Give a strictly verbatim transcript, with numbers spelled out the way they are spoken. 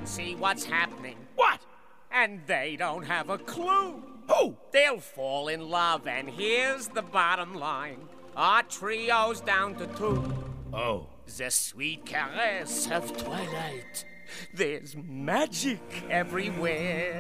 and see what's happening. What? And they don't have a clue. Who? They'll fall in love, and here's the bottom line. Our trio's down to two. Oh. The sweet caress of twilight. There's magic everywhere.